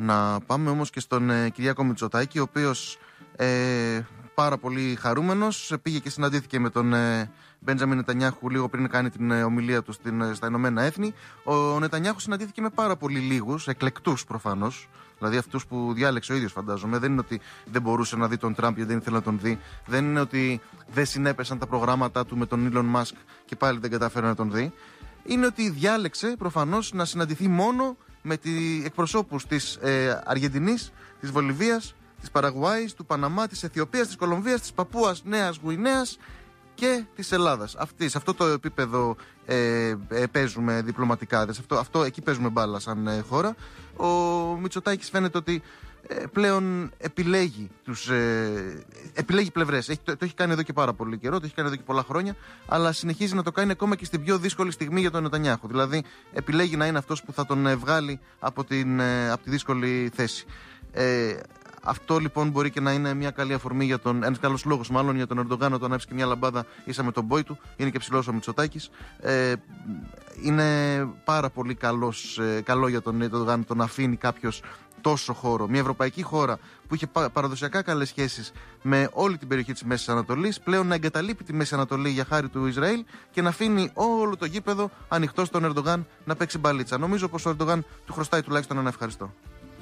να πάμε όμως και στον Κυριάκο Μητσοτάκη, ο οποίος πάρα πολύ χαρούμενος πήγε και συναντήθηκε με τον Μπέντζαμιν Νετανιάχου λίγο πριν κάνει την ομιλία του στα Ηνωμένα Έθνη. Ο Νετανιάχου συναντήθηκε με πάρα πολύ λίγους, εκλεκτούς προφανώς, δηλαδή αυτούς που διάλεξε ο ίδιος, φαντάζομαι. Δεν είναι ότι δεν μπορούσε να δει τον Τραμπ γιατί δεν ήθελε να τον δει. Δεν είναι ότι δεν συνέπεσαν τα προγράμματά του με τον Ήλον Μάσκ και πάλι δεν κατάφερε να τον δει. Είναι ότι διάλεξε προφανώς να συναντηθεί μόνο με εκπροσώπους της Αργεντινής, της Βολιβίας, της Παραγουάης, του Παναμά, της Αιθιοπίας, της Κολομβίας, της Παππούας Νέας Γουινέας και της Ελλάδας. Σε αυτό το επίπεδο παίζουμε διπλωματικά. Εκεί παίζουμε μπάλα σαν χώρα. Ο Μητσοτάκης φαίνεται ότι πλέον επιλέγει πλευρές. Το έχει κάνει εδώ και πάρα πολύ καιρό, το έχει κάνει εδώ και πολλά χρόνια, αλλά συνεχίζει να το κάνει ακόμα και στην πιο δύσκολη στιγμή για τον Νετανιάχου. Δηλαδή, επιλέγει να είναι αυτός που θα τον βγάλει από τη δύσκολη θέση. Αυτό λοιπόν μπορεί και να είναι μια καλή αφορμή ένας καλός λόγος μάλλον για τον Ερντογάν να το ανάψει και μια λαμπάδα ίσα με τον μπόι του. Είναι και ψηλός ο Μητσοτάκης. Είναι πάρα πολύ καλό για τον Ερντογάν το να αφήνει κάποιος τόσο χώρο. Μια ευρωπαϊκή χώρα που είχε παραδοσιακά καλές σχέσεις με όλη την περιοχή της Μέσης Ανατολής, πλέον να εγκαταλείπει τη Μέση Ανατολή για χάρη του Ισραήλ και να αφήνει όλο το γήπεδο ανοιχτό στον Ερντογάν να παίξει μπαλίτσα. Νομίζω πως ο Ερντογάν του χρωστάει τουλάχιστον ένα ευχαριστώ.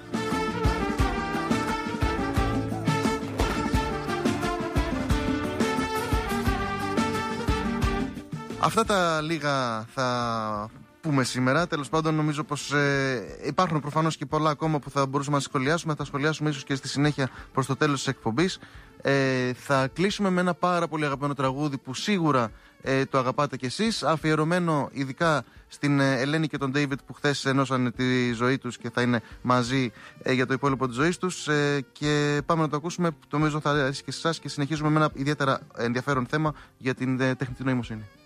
Αυτά τα λίγα θα πούμε σήμερα. Τέλος πάντων, νομίζω πως υπάρχουν προφανώς και πολλά ακόμα που θα μπορούσαμε να σχολιάσουμε. Θα σχολιάσουμε ίσως και στη συνέχεια προς το τέλος της εκπομπής. Θα κλείσουμε με ένα πάρα πολύ αγαπημένο τραγούδι που σίγουρα το αγαπάτε κι εσείς. Αφιερωμένο ειδικά στην Ελένη και τον Ντέιβιτ που χθες ενώσαν τη ζωή τους και θα είναι μαζί για το υπόλοιπο της ζωής τους. Και πάμε να το ακούσουμε. Νομίζω θα αρέσει και σε εσάς και συνεχίζουμε με ένα ιδιαίτερα ενδιαφέρον θέμα για την τεχνητή νοημοσύνη.